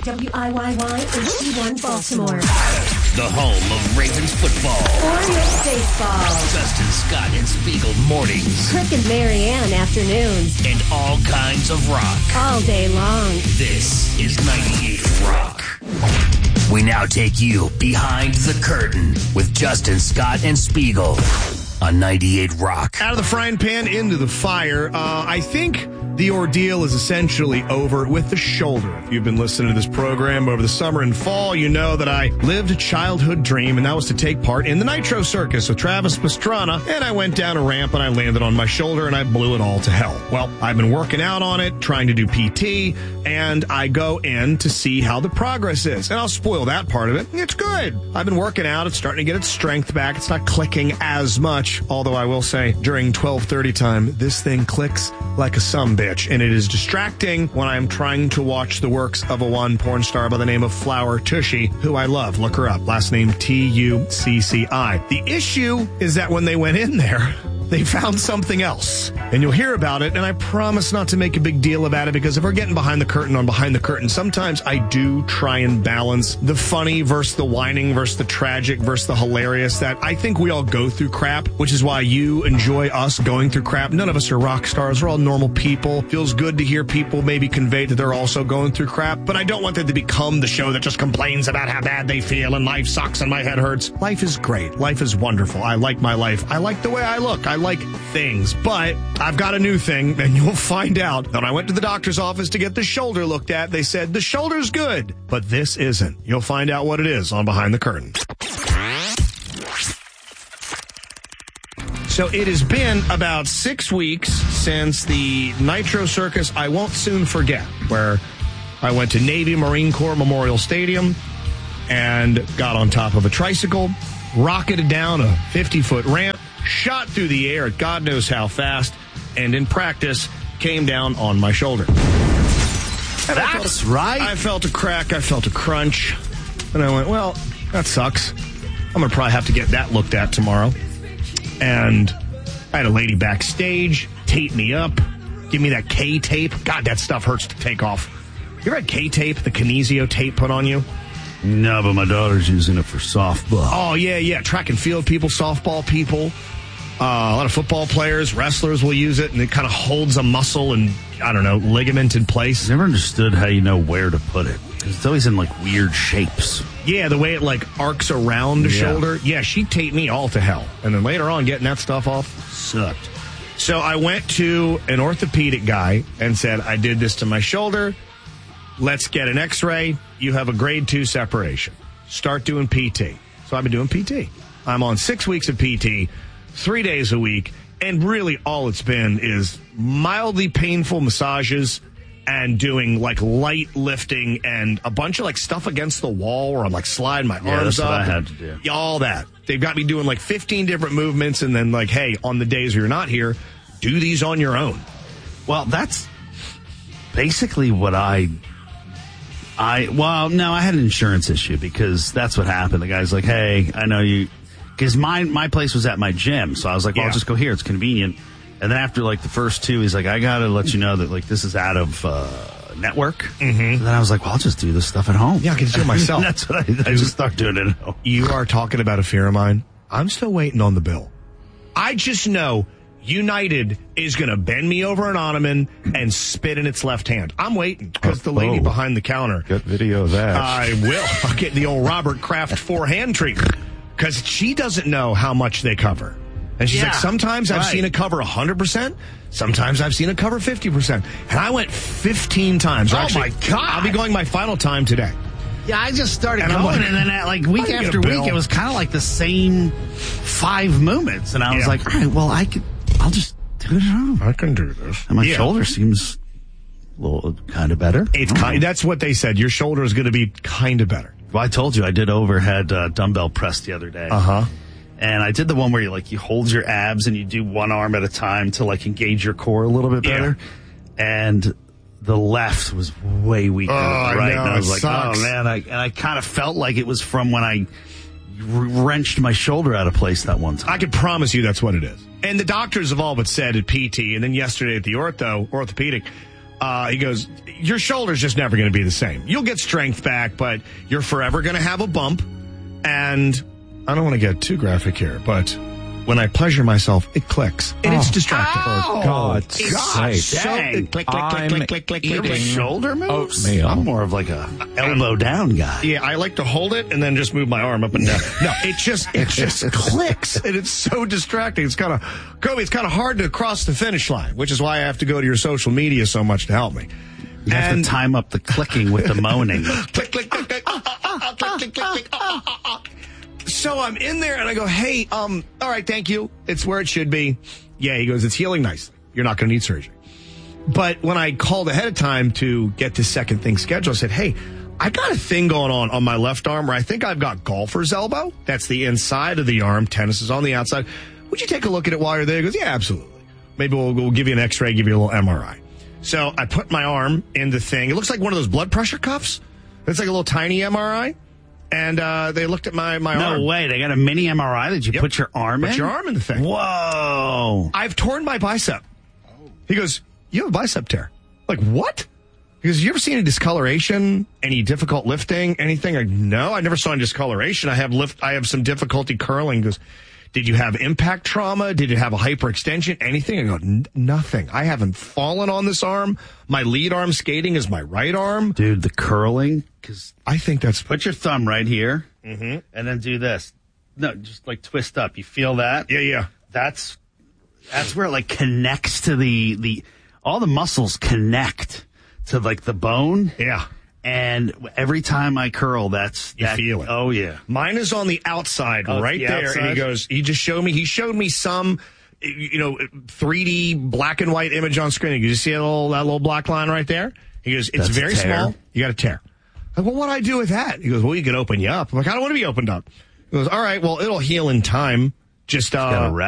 WIYY HD1 Baltimore. The home of Ravens football. Orioles baseball. Justin Scott and Spiegel mornings. Crick and Marianne afternoons. And all kinds of rock. All day long. This is 98 Rock. We now take you behind the curtain with Justin Scott and Spiegel on 98 Rock. Out of the frying pan into the fire. I think the ordeal is essentially over with the shoulder. If you've been listening to this program over the summer and fall, you know that I lived a childhood dream, and that was to take part in the Nitro Circus with Travis Pastrana. And I went down a ramp and I landed on my shoulder and I blew it all to hell. Well, I've been working out on it, trying to do PT, and I go in to see how the progress is. And I'll spoil that part of it. It's good. I've been working out. It's starting to get its strength back. It's not clicking as much, although I will say during 12:30 time, this thing clicks like a sumbitch. And it is distracting when I'm trying to watch the works of a one porn star by the name of Flower Tushy, who I love. Look her up. Last name Tucci. The issue is that when they went in there, they found something else. And you'll hear about it, and I promise not to make a big deal about it, because if we're getting behind the curtain on Behind the Curtain, sometimes I do try and balance the funny versus the whining versus the tragic versus the hilarious. That I think we all go through crap, which is why you enjoy us going through crap. None of us are rock stars. We're all normal people. Feels good to hear people maybe convey that they're also going through crap, but I don't want that to become the show that just complains about how bad they feel and life sucks and my head hurts. Life is great. Life is wonderful. I like my life. I like the way I look. I like things, but I've got a new thing, and you'll find out. When I went to the doctor's office to get the shoulder looked at, they said the shoulder's good, but this isn't. You'll find out what it is on Behind the Curtain. So it has been about 6 weeks since the Nitro Circus I Won't Soon Forget, where I went to Navy Marine Corps Memorial Stadium and got on top of a tricycle, rocketed down a 50-foot ramp, shot through the air at God knows how fast, and in practice came down on my shoulder. And That's right. I felt a crack. I felt a crunch. And I went, well, that sucks. I'm going to probably have to get that looked at tomorrow. And I had a lady backstage tape me up, give me that K-tape. God, that stuff hurts to take off. You ever had K-tape, the Kinesio tape put on you? No, but my daughter's using it for softball. Oh, yeah. Track and field people, softball people. A lot of football players, wrestlers will use it, and it kind of holds a muscle and, I don't know, ligament in place. Never understood how you know where to put it. It's always in, like, weird shapes. Yeah, the way it, like, arcs around the shoulder. Yeah, she taped me all to hell. And then later on, getting that stuff off sucked. So I went to an orthopedic guy and said, I did this to my shoulder. Let's get an x-ray. You have a grade 2 separation. Start doing PT. So I've been doing PT. I'm on 6 weeks of PT, 3 days a week, and really all it's been is mildly painful massages and doing like light lifting and a bunch of like stuff against the wall where I'm like sliding my arms that's up. what I had to do. All that. They've got me doing like 15 different movements, and then like, hey, on the days you're not here, do these on your own. Well, that's basically what I had an insurance issue, because that's what happened. The guy's like, hey, I know you, because my place was at my gym. So I was like, well, I'll just go here. It's convenient. And then after like the first two, he's like, I got to let you know that like this is out of network. Mm-hmm. And then I was like, well, I'll just do this stuff at home. Yeah, I can do it myself. That's what I just start doing it at home. You are talking about a fear of mine. I'm still waiting on the bill. I just know United is going to bend me over an ottoman and spit in its left hand. I'm waiting, because the lady behind the counter. Get video of that. I will. I'll get the old Robert Kraft 4-hand treatment, because she doesn't know how much they cover. And she's like, sometimes I've seen it cover 100%. Sometimes I've seen it cover 50%. And I went 15 times. Oh, my God. I'll be going my final time today. Yeah, I just started And going, I'm like, and then like week after week, it was kind of like the same 5 movements. And I was like, all right, well, I'll just do it at home. I can do this. And my shoulder seems a little kind of better. It's that's what they said. Your shoulder is going to be kind of better. Well, I told you I did overhead dumbbell press the other day. Uh-huh. And I did the one where you hold your abs and you do one arm at a time to like engage your core a little bit better. And the left was way weaker than the right. No, and I was like, sucks. oh man. I kind of felt like it was from when I wrenched my shoulder out of place that one time. I can promise you that's what it is. And the doctors have all but said at PT, and then yesterday at the orthopedic, He goes, your shoulder's just never going to be the same. You'll get strength back, but you're forever going to have a bump. And I don't want to get too graphic here, but when I pleasure myself, it clicks. And it's distracting. For God's sake. So, click. You're a shoulder moves? Oatmeal. I'm more of like a elbow down guy. Yeah, I like to hold it and then just move my arm up and down. No, it just clicks, and it's so distracting. It's kind of hard to cross the finish line, which is why I have to go to your social media so much to help me. You have to time up the clicking with the moaning. Click. So I'm in there and I go, hey, all right, thank you. It's where it should be. Yeah, he goes, it's healing nicely. You're not going to need surgery. But when I called ahead of time to get this second thing scheduled, I said, hey, I got a thing going on my left arm where I think I've got golfer's elbow. That's the inside of the arm. Tennis is on the outside. Would you take a look at it while you're there? He goes, yeah, absolutely. Maybe we'll give you an x-ray, give you a little MRI. So I put my arm in the thing. It looks like one of those blood pressure cuffs. It's like a little tiny MRI. And they looked at my arm. No way. They got a mini MRI that you put your arm in? Put your arm in the thing. Whoa. I've torn my bicep. He goes, you have a bicep tear. Like, what? He goes, you ever seen any discoloration? Any difficult lifting? Anything? Like, no, I never saw any discoloration. I have some difficulty curling. He goes, did you have impact trauma? Did you have a hyperextension? Anything? I go, nothing. I haven't fallen on this arm. My lead arm skating is my right arm. Dude, the curling. Because I think that's... Put your thumb right here, and then do this. No, just like twist up. You feel that? Yeah. That's where it like connects to the all the muscles connect to like the bone. Yeah. And every time I curl, you feel it. Oh, yeah. Mine is on the outside, right there. Outside? And he showed me some, 3D black and white image on screen. You see that little black line right there? He goes, it's very small. You got a tear. I'm like, well, what do I do with that? He goes, well, you can open you up. I'm like, I don't want to be opened up. He goes, all right, well, it'll heal in time. Just,